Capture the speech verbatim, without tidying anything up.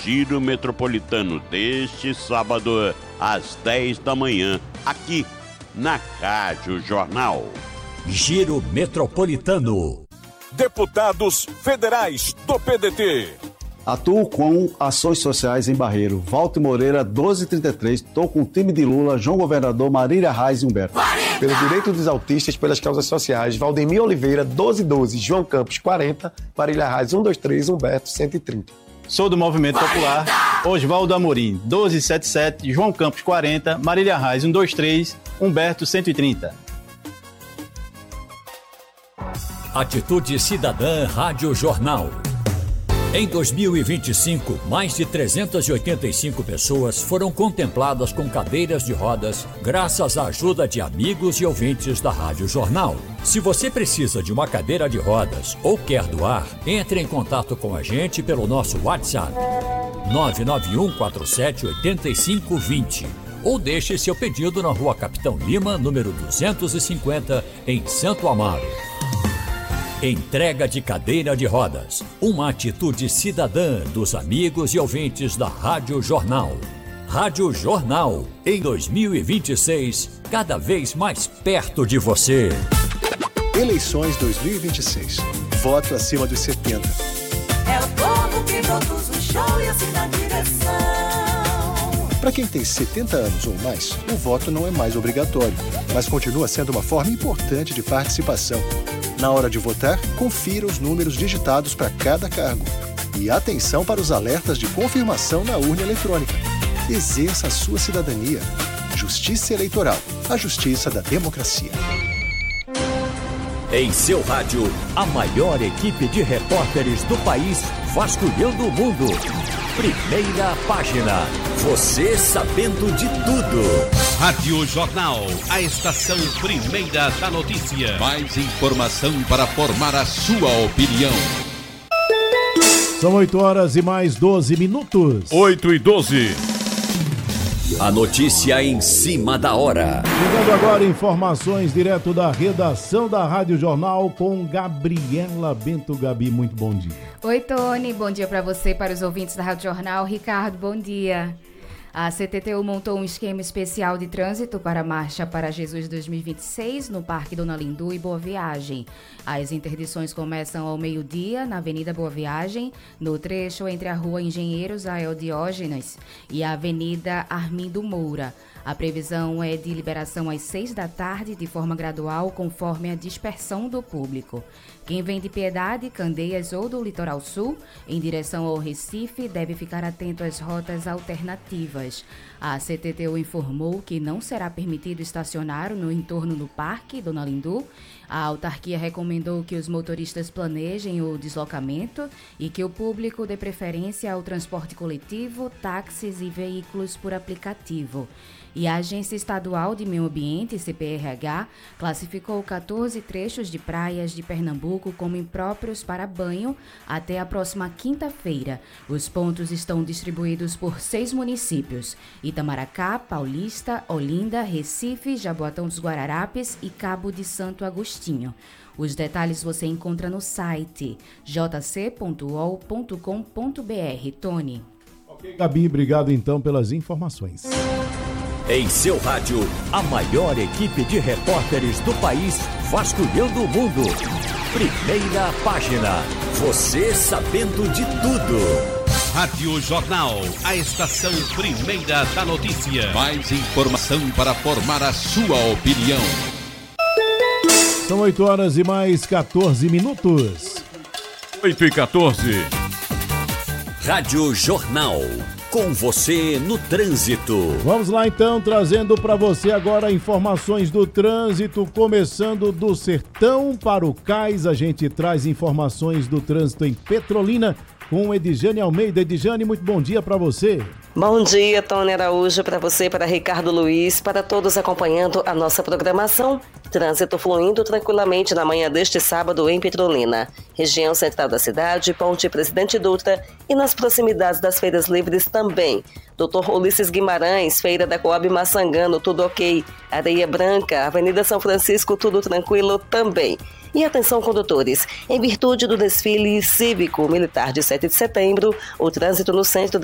Giro Metropolitano deste sábado, às dez da manhã, aqui na Rádio Jornal. Giro Metropolitano. Deputados federais do P D T. Atuo com ações sociais em Barreiro. Walter Moreira, doze trinta e três. Estou com o time de Lula, João Governador, Marília Reis e Humberto. Pelo direito dos autistas, pelas causas sociais, Valdemir Oliveira, doze doze. João Campos, quarenta. Marília Reis, cento e vinte e três. Humberto, cento e trinta. Sou do Movimento Popular, Oswaldo Amorim, doze setenta e sete. João Campos, quarenta. Marília Reis, cento e vinte e três. Humberto, cento e trinta. Atitude Cidadã Rádio Jornal. Em dois mil e vinte e cinco, mais de trezentas e oitenta e cinco pessoas foram contempladas com cadeiras de rodas graças à ajuda de amigos e ouvintes da Rádio Jornal. Se você precisa de uma cadeira de rodas ou quer doar, entre em contato com a gente pelo nosso WhatsApp nove nove um quatro sete oito cinco dois zero ou deixe seu pedido na Rua Capitão Lima, número duzentos e cinquenta, em Santo Amaro. Entrega de cadeira de rodas, uma atitude cidadã dos amigos e ouvintes da Rádio Jornal. Rádio Jornal, em dois mil e vinte e seis, cada vez mais perto de você. Eleições dois mil e vinte e seis. Voto acima dos setenta. É o povo que produz o show e assim na direção. Para quem tem setenta anos ou mais, o voto não é mais obrigatório, mas continua sendo uma forma importante de participação. Na hora de votar, confira os números digitados para cada cargo. E atenção para os alertas de confirmação na urna eletrônica. Exerça a sua cidadania. Justiça Eleitoral, a justiça da democracia. Em seu rádio, a maior equipe de repórteres do país vasculhando o mundo. Primeira página. Você sabendo de tudo. Rádio Jornal, a estação primeira da notícia. Mais informação para formar a sua opinião. São oito horas e mais doze minutos. oito e doze. A notícia em cima da hora. Chegando agora informações direto da redação da Rádio Jornal com Gabriela Bento. Gabi, muito bom dia. Oi, Tony. Bom dia para você, para os ouvintes da Rádio Jornal. Ricardo, bom dia. A C T T U montou um esquema especial de trânsito para a Marcha para Jesus dois mil e vinte e seis no Parque Dona Lindu e Boa Viagem. As interdições começam ao meio-dia na Avenida Boa Viagem, no trecho entre a Rua Engenheiros Ael Diógenes e a Avenida Armindo Moura. A previsão é de liberação às seis da tarde, de forma gradual, conforme a dispersão do público. Quem vem de Piedade, Candeias ou do Litoral Sul, em direção ao Recife, deve ficar atento às rotas alternativas. A C T T U informou que não será permitido estacionar no entorno do Parque Dona Lindu. A autarquia recomendou que os motoristas planejem o deslocamento e que o público dê preferência ao transporte coletivo, táxis e veículos por aplicativo. E a Agência Estadual de Meio Ambiente, C P R H, classificou quatorze trechos de praias de Pernambuco como impróprios para banho até a próxima quinta-feira. Os pontos estão distribuídos por seis municípios: Itamaracá, Paulista, Olinda, Recife, Jaboatão dos Guararapes e Cabo de Santo Agostinho. Os detalhes você encontra no site j c ponto u o l ponto com ponto b r. Tony. Ok, Gabi, obrigado então pelas informações. Em seu rádio, a maior equipe de repórteres do país vasculhando o mundo. Primeira página. Você sabendo de tudo. Rádio Jornal, a estação primeira da notícia. Mais informação para formar a sua opinião. São oito horas e mais quatorze minutos. oito e quatorze. Rádio Jornal. Com você no trânsito. Vamos lá então, trazendo para você agora informações do trânsito, começando do Sertão para o Cais. A gente traz informações do trânsito em Petrolina com Edjane Almeida. Edjane, muito bom dia para você. Bom dia, Tony Araújo, para você, para Ricardo Luiz, para todos acompanhando a nossa programação. Trânsito fluindo tranquilamente na manhã deste sábado em Petrolina, região central da cidade, Ponte Presidente Dutra e nas proximidades das feiras livres também. doutor Ulisses Guimarães, Feira da Coab Maçangano, tudo ok. Areia Branca, Avenida São Francisco, tudo tranquilo também. E atenção, condutores, em virtude do desfile cívico-militar de sete de setembro, o trânsito no centro da